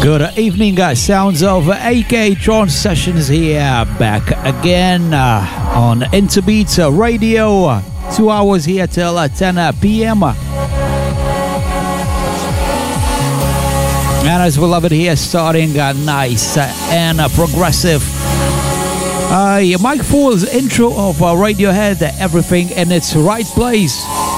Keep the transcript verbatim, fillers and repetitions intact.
Good evening, guys. Sounds of A K Trance Sessions here, back again uh, on Interbeats Radio. Two hours here till uh, ten p m And as we love it here, starting uh, nice uh, and uh, progressive. Uh, Mike Fall's intro of uh, Radiohead, everything in its right place.